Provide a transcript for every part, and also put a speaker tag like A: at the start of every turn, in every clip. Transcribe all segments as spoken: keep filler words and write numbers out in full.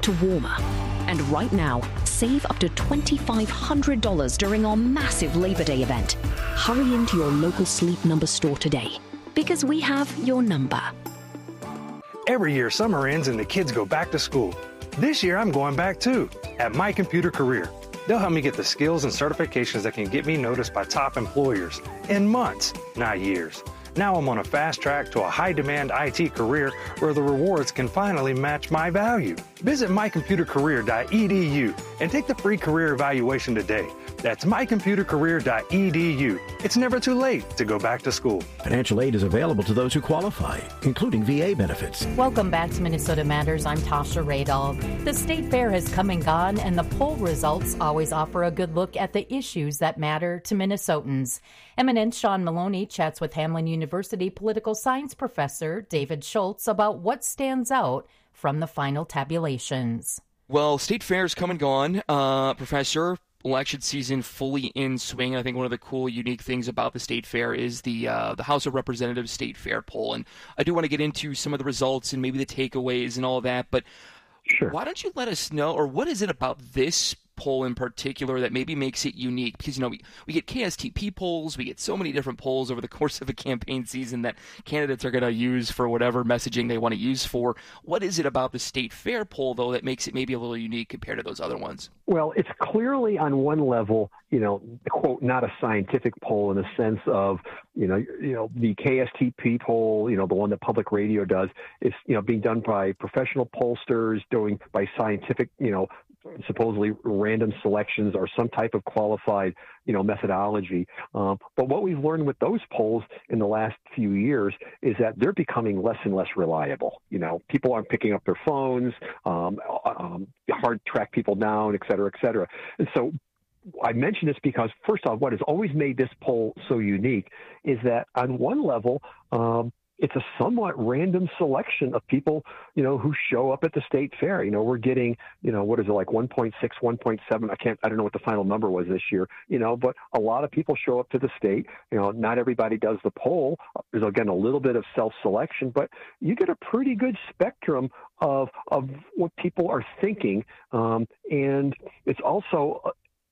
A: to warmer. And right now, save up to two thousand five hundred dollars during our massive Labor Day event. Hurry into your local Sleep Number store today, because we have your number.
B: Every year, summer ends and the kids go back to school. This year, I'm going back too, at My Computer Career. They'll help me get the skills and certifications that can get me noticed by top employers in months, not years. Now I'm on a fast track to a high-demand I T career where the rewards can finally match my value. Visit my computer career dot e d u and take the free career evaluation today. That's my computer career dot e d u. It's never too late to go back to school.
C: Financial aid is available to those who qualify, including V A benefits.
D: Welcome back to Minnesota Matters. I'm Tasha Radall. The State Fair has come and gone, and the poll results always offer a good look at the issues that matter to Minnesotans. Eminent Sean Maloney chats with Hamline University political science professor David Schultz about what stands out from the final tabulations.
E: Well, State Fair's come and gone, uh, Professor. Election season fully in swing. I think one of the cool, unique things about the State Fair is the uh, the House of Representatives State Fair poll. And I do want to get into some of the results and maybe the takeaways and all that. But
F: sure.
E: Why don't you let us know, or what is it about this poll in particular that maybe makes it unique? Because, you know, we, we get K S T P polls, we get so many different polls over the course of a campaign season that candidates are going to use for whatever messaging they want to use for. What is it about the State Fair poll, though, that makes it maybe a little unique compared to those other ones?
F: Well, it's clearly on one level, you know, quote, not a scientific poll in the sense of, you know, you know, the K S T P poll, you know, the one that public radio does, is, you know, being done by professional pollsters, doing by scientific, you know, supposedly random selections or some type of qualified, you know, methodology. Um, but what we've learned with those polls in the last few years is that they're becoming less and less reliable. You know, people aren't picking up their phones, um, um, hard to track people down, et cetera, et cetera. And so I mention this because, first off, what has always made this poll so unique is that on one level, um, it's a somewhat random selection of people, you know, who show up at the State Fair. You know, we're getting, you know, what is it, like one point six, one point seven? I can't, I don't know what the final number was this year, you know, but a lot of people show up to the state. You know, not everybody does the poll. There's, again, a little bit of self-selection, but you get a pretty good spectrum of, of what people are thinking. Um, and it's also,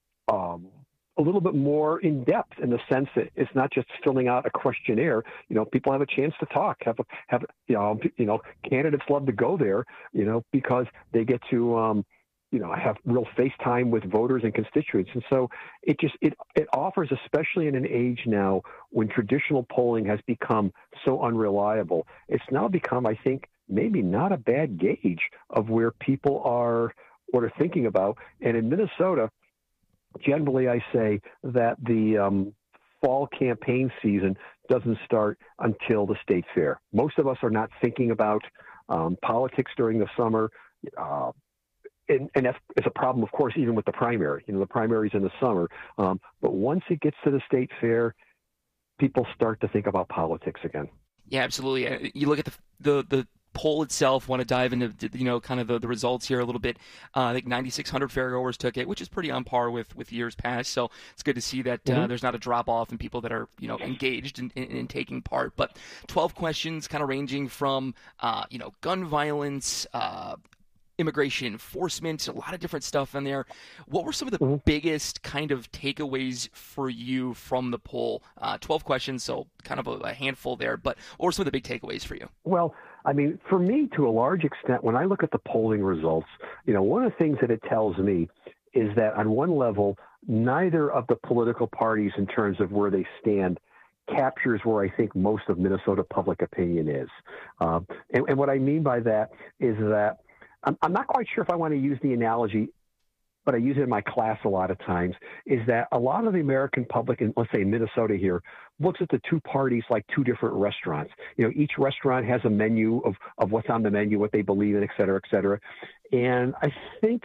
F: um, a little bit more in depth in the sense that it's not just filling out a questionnaire. You know, people have a chance to talk, have, a, have, you know, you know, candidates love to go there, you know, because they get to, um, you know, have real face time with voters and constituents. And so it just, it, it offers, especially in an age now when traditional polling has become so unreliable, it's now become, I think, maybe not a bad gauge of where people are, what are thinking about. And in Minnesota, generally, I say that the um, fall campaign season doesn't start until the State Fair. Most of us are not thinking about um, politics during the summer. Uh, and, and that's it's a problem, of course, even with the primary. You know, the primary's in the summer. Um, but once it gets to the State Fair, people start to think about politics again.
E: Yeah, absolutely. You look at the the, the poll itself, want to dive into, you know, kind of the, the results here a little bit. Uh, I think ninety-six hundred fairgoers took it, which is pretty on par with, with years past. So it's good to see that uh, mm-hmm. there's not a drop off in people that are, you know, engaged in, in, in taking part. But twelve questions kind of ranging from, uh, you know, gun violence, uh, immigration enforcement, a lot of different stuff in there. What were some of the mm-hmm. biggest kind of takeaways for you from the poll? Uh, twelve questions, so kind of a, a handful there, but what were some of the big takeaways for you?
F: Well, I mean, for me, to a large extent, when I look at the polling results, you know, one of the things that it tells me is that on one level, neither of the political parties in terms of where they stand captures where I think most of Minnesota public opinion is. Um, and, and what I mean by that is that I'm, I'm not quite sure if I want to use the analogy, but I use it in my class a lot of times, is that a lot of the American public, in, let's say Minnesota here, looks at the two parties like two different restaurants. You know, each restaurant has a menu of, of what's on the menu, what they believe in, et cetera, et cetera. And I think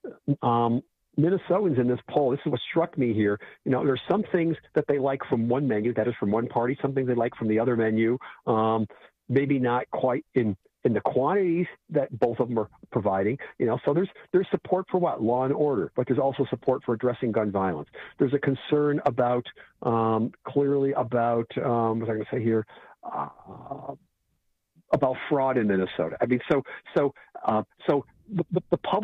F: um, Minnesotans in this poll, this is what struck me here, you know, there's some things that they like from one menu, that is from one party, some things they like from the other menu, um, maybe not quite in in the quantities that both of them are providing, you know, so there's there's support for what? Law and order, but there's also support for addressing gun violence. There's a concern about, um, clearly about, um, what was I going to say here, uh, about fraud in Minnesota. I mean, so so uh, so the, the public